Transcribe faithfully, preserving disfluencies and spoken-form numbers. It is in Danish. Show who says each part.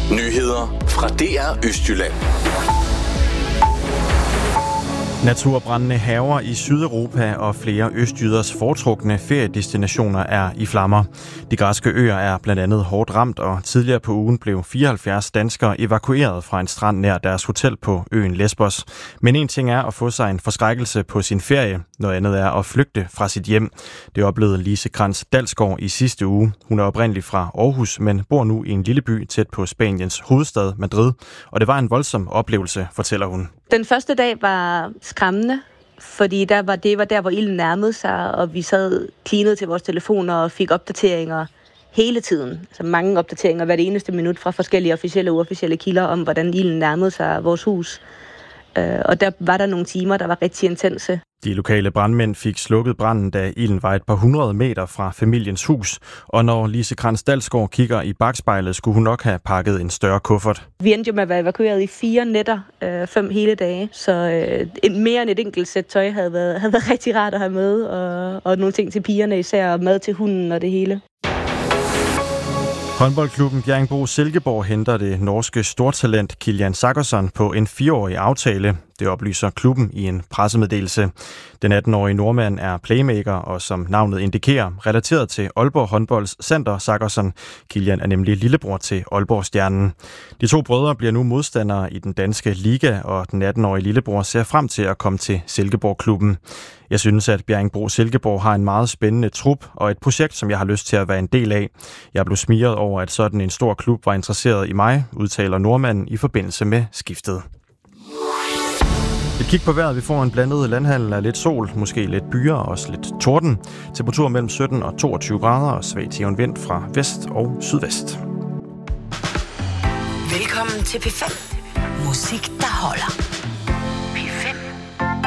Speaker 1: Nyheder fra D R Østjylland.
Speaker 2: Naturbrændende hærger i Sydeuropa og flere østjyders foretrukne feriedestinationer er i flammer. De græske øer er blandt andet hårdt ramt, og tidligere på ugen blev fireoghalvfjerds danskere evakueret fra en strand nær deres hotel på øen Lesbos. Men en ting er at få sig en forskrækkelse på sin ferie, noget andet er at flygte fra sit hjem. Det oplevede Lise Krantz Dalsgaard i sidste uge. Hun er oprindelig fra Aarhus, men bor nu i en lille by tæt på Spaniens hovedstad Madrid. Og det var en voldsom oplevelse, fortæller hun.
Speaker 3: Den første dag var skræmmende, fordi der var, det var der, hvor ilden nærmede sig, og vi sad cleanet til vores telefoner og fik opdateringer hele tiden. Altså mange opdateringer hvert eneste minut fra forskellige officielle og uofficielle kilder om, hvordan ilden nærmede sig vores hus. Og der var der nogle timer, der var rigtig intense.
Speaker 2: De lokale brandmænd fik slukket branden, da ilden var et par hundrede meter fra familiens hus. Og når Lise Krantz Dalsgaard kigger i bagspejlet, skulle hun nok have pakket en større kuffert.
Speaker 3: Vi endte jo med at være evakueret i fire nætter, øh, fem hele dage. Så øh, mere end et enkelt sæt tøj havde været, havde været rigtig rart at have med. Og, og nogle ting til pigerne især, og mad til hunden og det hele.
Speaker 2: Håndboldklubben Bjerringbro-Silkeborg henter det norske stortalent Kilian Sagosen på en fireårig aftale. Det oplyser klubben i en pressemeddelelse. Den atten-årige nordmand er playmaker og som navnet indikerer, relateret til Aalborg Håndbolds Sander Sagosen. Kilian er nemlig lillebror til Aalborg-stjernen. De to brødre bliver nu modstandere i den danske liga, og den atten-årige lillebror ser frem til at komme til Silkeborg-klubben. Jeg synes, at Bjerringbro-Silkeborg har en meget spændende trup og et projekt, som jeg har lyst til at være en del af. Jeg blev smiret over, at sådan en stor klub var interesseret i mig, udtaler nordmanden i forbindelse med skiftet. Et kig på vejret. Vi får en blandet landhandel af lidt sol, måske lidt byer og også lidt torden. Temperatur mellem sytten og toogtyve grader og svag til vind fra vest og sydvest.
Speaker 4: Velkommen til P fem. Musik, der holder.